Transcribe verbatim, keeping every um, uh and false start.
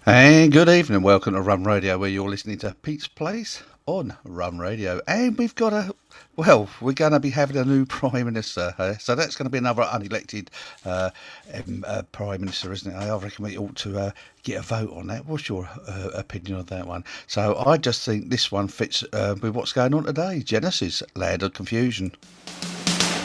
And good evening, welcome to Rum Radio, where you're listening to Pete's Place on Rum Radio. And we've got a, well, we're going to be having a new Prime Minister, uh, so that's going to be another unelected uh, um, uh, Prime Minister, isn't it? I reckon we ought to uh, get a vote on that. What's your uh, opinion on that one? So I just think this one fits uh, with what's going on today, Genesis, Land of Confusion.